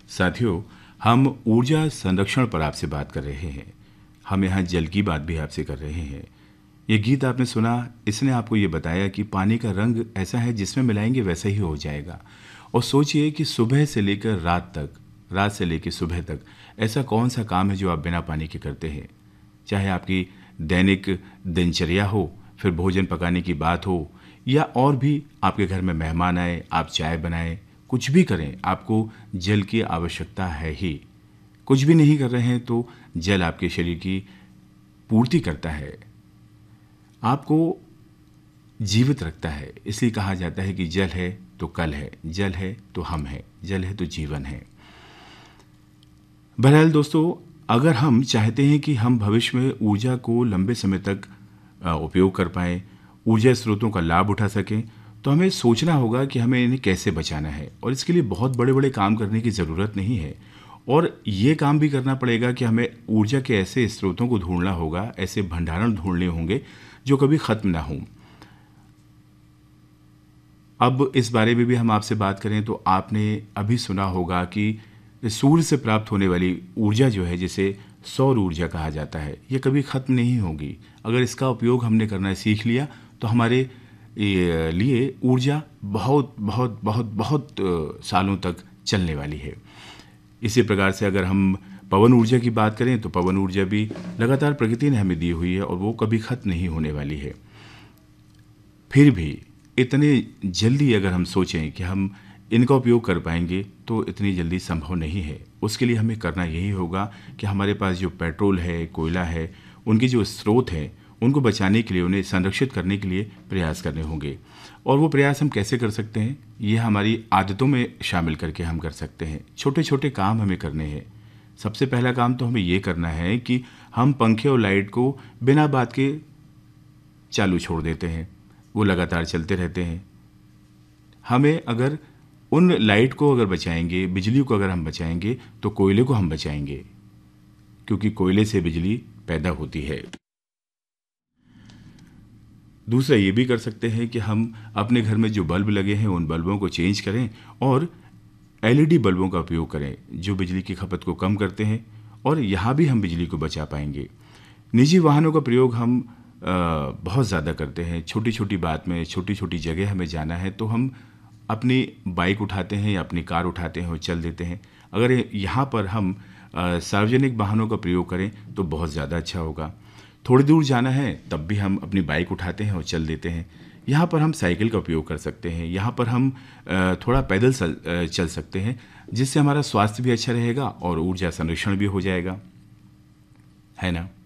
साथियों, हम ऊर्जा संरक्षण पर आपसे बात कर रहे हैं। हम यहाँ जल की बात भी आपसे कर रहे हैं। ये गीत आपने सुना, इसने आपको ये बताया कि पानी का रंग ऐसा है जिसमें मिलाएंगे वैसा ही हो जाएगा। और सोचिए कि सुबह से लेकर रात तक, रात से लेकर सुबह तक ऐसा कौन सा काम है जो आप बिना पानी के करते हैं। चाहे आपकी दैनिक दिनचर्या हो, फिर भोजन पकाने की बात हो, या और भी आपके घर में मेहमान आए, आप चाय बनाएं, कुछ भी करें, आपको जल की आवश्यकता है ही। कुछ भी नहीं कर रहे हैं तो जल आपके शरीर की पूर्ति करता है, आपको जीवित रखता है। इसलिए कहा जाता है कि जल है तो कल है, जल है तो हम हैं, जल है तो जीवन है। बहरहाल दोस्तों, अगर हम चाहते हैं कि हम भविष्य में ऊर्जा को लंबे समय तक उपयोग कर पाएँ, ऊर्जा स्रोतों का लाभ उठा सकें, तो हमें सोचना होगा कि हमें इन्हें कैसे बचाना है। और इसके लिए बहुत बड़े बड़े काम करने की ज़रूरत नहीं है। और ये काम भी करना पड़ेगा कि हमें ऊर्जा के ऐसे स्रोतों को ढूंढना होगा, ऐसे भंडारण ढूंढने होंगे जो कभी ख़त्म ना हों। अब इस बारे में भी हम आपसे बात करें तो आपने अभी सुना होगा कि सूर्य से प्राप्त होने वाली ऊर्जा जो है, जिसे सौर ऊर्जा कहा जाता है, ये कभी ख़त्म नहीं होगी। अगर इसका उपयोग हमने करना सीख लिया तो हमारे लिए ऊर्जा बहुत बहुत बहुत बहुत सालों तक चलने वाली है। इसी प्रकार से अगर हम पवन ऊर्जा की बात करें तो पवन ऊर्जा भी लगातार प्रकृति ने हमें दी हुई है और वो कभी ख़त्म नहीं होने वाली है। फिर भी इतने जल्दी अगर हम सोचें कि हम इनका उपयोग कर पाएंगे तो इतनी जल्दी संभव नहीं है। उसके लिए हमें करना यही होगा कि हमारे पास जो पेट्रोल है, कोयला है, उनके जो स्रोत हैं, उनको बचाने के लिए, उन्हें संरक्षित करने के लिए प्रयास करने होंगे। और वो प्रयास हम कैसे कर सकते हैं, ये हमारी आदतों में शामिल करके हम कर सकते हैं। छोटे छोटे काम हमें करने हैं। सबसे पहला काम तो हमें ये करना है कि हम पंखे और लाइट को बिना बात के चालू छोड़ देते हैं, वो लगातार चलते रहते हैं। हमें अगर उन लाइट को अगर बचाएंगे, बिजली को अगर हम बचाएंगे, तो कोयले को हम बचाएंगे, क्योंकि कोयले से बिजली पैदा होती है। दूसरा ये भी कर सकते हैं कि हम अपने घर में जो बल्ब लगे हैं उन बल्बों को चेंज करें और एलईडी बल्बों का उपयोग करें, जो बिजली की खपत को कम करते हैं, और यहाँ भी हम बिजली को बचा पाएंगे। निजी वाहनों का प्रयोग हम बहुत ज़्यादा करते हैं। छोटी छोटी बात में, छोटी छोटी जगह हमें जाना है तो हम अपनी बाइक उठाते हैं या अपनी कार उठाते हैं और चल देते हैं। अगर यहाँ पर हम सार्वजनिक वाहनों का प्रयोग करें तो बहुत ज़्यादा अच्छा होगा। थोड़ी दूर जाना है तब भी हम अपनी बाइक उठाते हैं और चल देते हैं। यहाँ पर हम साइकिल का उपयोग कर सकते हैं, यहाँ पर हम थोड़ा पैदल चल सकते हैं, जिससे हमारा स्वास्थ्य भी अच्छा रहेगा और ऊर्जा संरक्षण भी हो जाएगा, है ना।